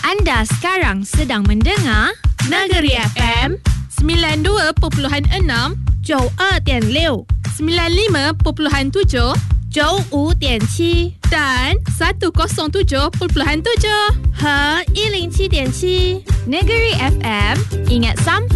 Anda sekarang sedang mendengar Negeri FM 92.6 92.6 95.7 95.7 dan 107.7 和107.7 Negeri FM. Ingat sampai